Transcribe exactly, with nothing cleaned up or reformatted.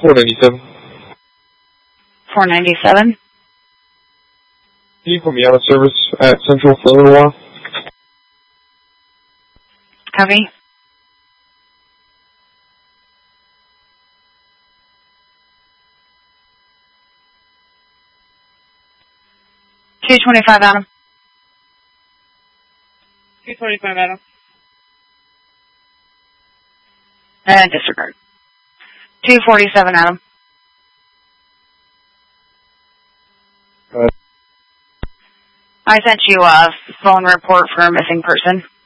four ninety-seven. four ninety-seven. Can you put me out of service at Central for a little while? Copy. two twenty-five, Adam. two twenty-five, Adam. Uh, disregard. two forty-seven, Adam. Uh, I sent you a phone report for a missing person.